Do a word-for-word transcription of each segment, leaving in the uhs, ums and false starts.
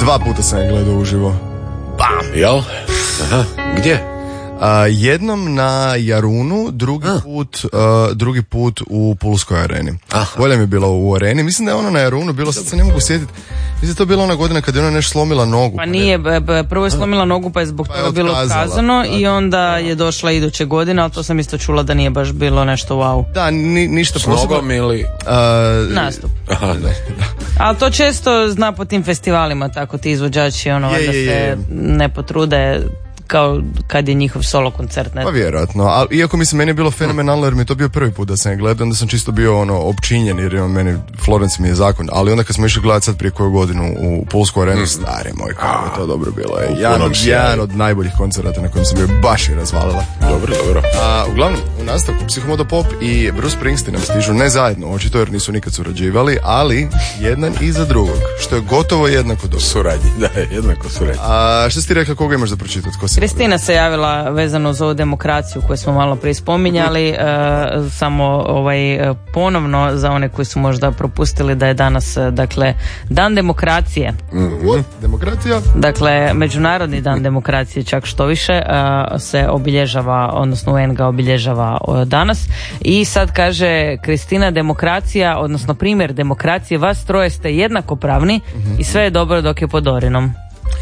Dva puta sam je gledao uživo. Bam, jel? Aha, gdje? A, jednom na Jarunu, drugi A. put uh, drugi put u Pulskoj areni. Aha. Bolje mi je bilo u areni. Mislim da je ono na Jarunu bilo, sad se ne mogu sjetiti. Mislim da je to bila ona godina kad je ona nešto slomila nogu. Pa nije, prvo je slomila nogu pa je zbog pa toga je bilo otkazano i onda je došla iduće godine, ali to sam isto čula da nije baš bilo nešto wow. Da, ni, ništa posebno. S nogom ili... Uh, Nastup. Aha, ne. Da. Ali to često zna po tim festivalima, tako ti izvođači ono, je, da je, je. se ne potrude kao kad je njihov solo koncert. Ne? Pa vjerojatno, ali iako mislim meni je bilo fenomenalno jer mi je to bio prvi put da sam je gledao, onda sam čisto bio ono opčinjen jer on meni, Florence mi je zakon, ali onda kad smo išli gledati sad prije koju godinu u Pulsku arenu, stari moj, kako je to dobro bilo. Je. Jedan, od, jedan od najboljih koncerata na kojem sam bio, baš je razvalila. Dobro, dobro. A, uglavnom, u nastavku Psihomodo Pop i Bruce Springsteen nam stižu, ne zajedno, očito jer nisu nikad surađivali, ali jedan iza drugog, što je gotovo jednako dobro. Suradnji, da, jednako suradnji. A što si ti rekla, koga imaš da pročitati? Kristina se javila vezano za ovu demokraciju koju smo malo prije spominjali, uh, samo ovaj, uh, ponovno za one koji su možda propustili da je danas uh, dakle, dan demokracije. Mm-hmm. Demokracija? Dakle, Međunarodni dan demokracije, čak što više, uh, se obilježava, odnosno U N ga obilježava uh, danas. I sad kaže Kristina, demokracija, odnosno primjer demokracije, vas troje ste jednakopravni mm-hmm. i sve je dobro dok je pod Dorinom.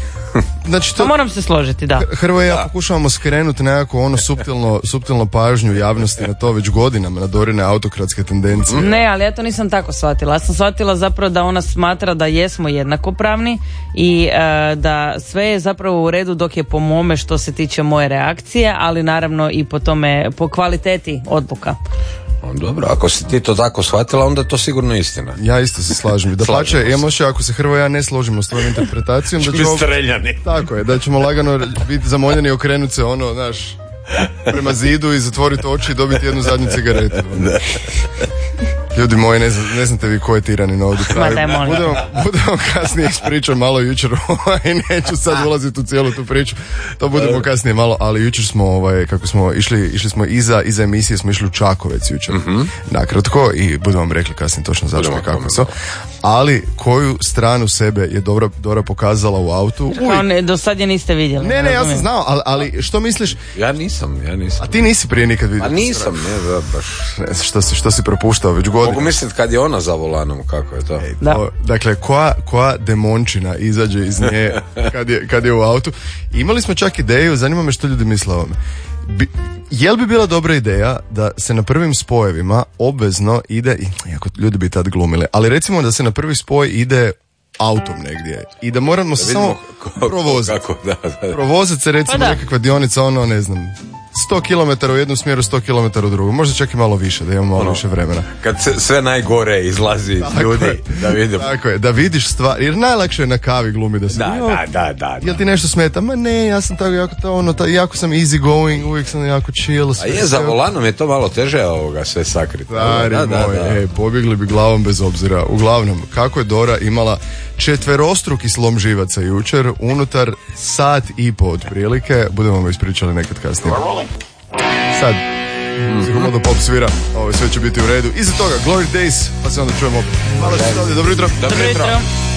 Znači to, moram se složiti, da. Hrvoje i ja pokušavamo skrenuti nekako ono suptilno, suptilno pažnju javnosti na to već godinama, na Dorine autokratske tendencije. Ne, ali ja to nisam tako shvatila. Ja sam shvatila zapravo da ona smatra da jesmo jednakopravni i uh, da sve je zapravo u redu dok je po mome što se tiče moje reakcije, ali naravno i po tome, po kvaliteti odluka. Dobro, ako si ti to tako shvatila, onda je to sigurno istina. Ja isto se slažem. Da pače, emoše, ako se Hrvoje ja ne složimo s tvojom interpretacijom, da ćemo... streljani. Tako je, da ćemo lagano biti zamoljeni i okrenuti se ono, znaš, prema zidu i zatvoriti oči i dobiti jednu zadnju cigaretu. Ljudi moji, ne, ne znate vi ko je tiranin ovdje pravi. Budemo, budemo kasnije ispričati malo jučer i neću sad ulaziti u cijelu tu priču. To budemo kasnije malo, ali jučer smo, ovaj, kako smo išli, išli smo iza, iza emisije, smo išli u Čakovec jučer. Mm-hmm. Nakratko i budemo vam rekli kasnije točno zašto i kako so. Ali koju stranu sebe je Dora, Dora pokazala u autu? Kao ne, do sad je niste vidjeli. Ne, ne, ja sam znao, ali, ali što misliš? Ja nisam, ja nisam. A ti nisi prije nikad vidio? A nisam, ne, da, baš. Ne znam, što si, što si propuštao već godinu. Mogu misliti kad je ona za volanom, kako je to? Ej, to dakle, koja, koja demončina izađe iz nje kad je, kad je u autu. Imali smo čak ideju, zanima me što ljudi misle o ovome. Bi, jel bi bila dobra ideja da se na prvim spojevima obvezno ide, iako ljudi bi tad glumili, ali recimo da se na prvi spoj ide autom negdje i da moramo se samo provoziti. Da, da. Provoziti se recimo pa nekakva dionica, ono ne znam, sto kilometara u jednom smjeru, sto kilometara u drugom. Možda čak i malo više, da imamo malo ono, više vremena. Kad se sve najgore izlazi tako ljudi, je, da vidim. Tako je, da vidiš stvar, jer najlakše je na kavi glumi da se... Da, da, da, da. Jel ti nešto smeta? Ma ne, ja sam tako jako, to, ono, ta, jako sam easy going, uvijek sam jako chill. Sve, a je, za volanom je to malo teže ovoga sve sakriti. Stari da, da, moj, da, da. Ej, pobjegli bi glavom bez obzira. Uglavnom, kako je Dora imala četverostruki slom živaca jučer, unutar sat i po otprilike, budemo vam ispričali nekad kasnije. Sad, Psihomodo Pop svira, ovo sve će biti u redu. Iza toga, Glory Days, pa se onda čujemo. Hvala što ste ovdje, dobro jutro. Dobro jutro.